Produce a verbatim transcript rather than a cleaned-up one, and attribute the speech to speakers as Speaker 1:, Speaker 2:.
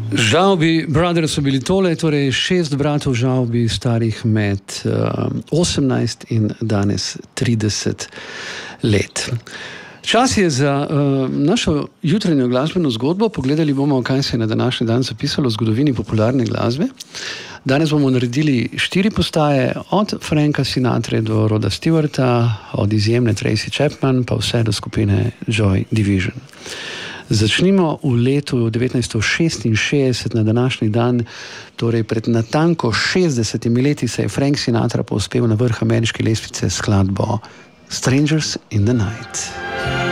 Speaker 1: Žavbi Brothers so bili tole, torej šest bratov žavbi starih med uh, osemnajst in danes trideset let. Čas je za uh, našo jutranjo glasbeno zgodbo. Pogledali bomo, kaj se je na današnji dan zapisalo v zgodovini popularne glasbe. Danes bomo naredili štiri postaje, od Franka Sinatre do Roda Stewarta, od izjemne Tracy Chapman pa vse do skupine Joy Division. Začnimo v letu devetnajststo šestinšestdeset, na današnji dan, torej pred natanko šestdesetimi leti, se je Frank Sinatra povzpel na vrh ameriške lestvice s skladbo Strangers in the Night.